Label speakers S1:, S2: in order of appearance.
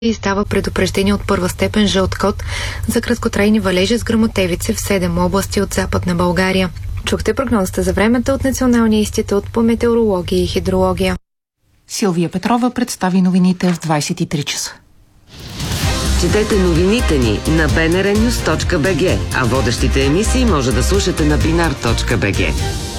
S1: издава предупреждение от първа степен жълт код за краткотрайни валежи с гръмотевици в 7 области от Западна България. Чухте прогнозата за времето от Националния институт по метеорология и хидрология.
S2: Силвия Петрова представи новините в 23 часа.
S3: Четете новините ни на bnrnews.bg, а водещите емисии може да слушате на binar.bg.